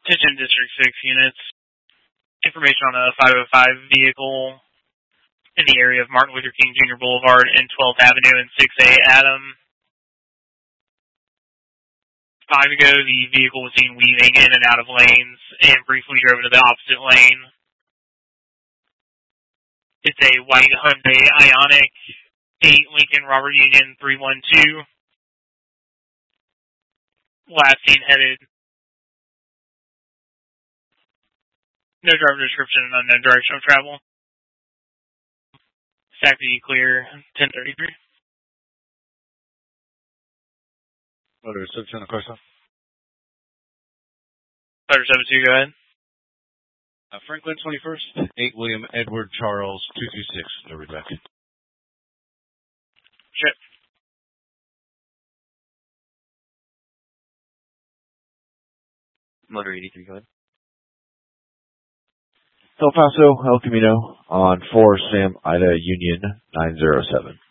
Attention District 6 units. Information on a 505 vehicle in the area of Martin Luther King Jr. Boulevard and 12th Avenue and 6A Adam. 5 ago, the vehicle was seen weaving in and out of lanes and briefly drove into the opposite lane. It's a white Hyundai Ioniq 8 Lincoln Robert Union 312. Last seen headed. No driver description and unknown direction of travel. Taxi clear 1033. Motor reception on the question. Motor 72, go ahead. Franklin 21st, 8 William Edward Charles 226. No readback. Check. Motor 83, go ahead. El Paso, El Camino on 4 Sam Ida Union 907.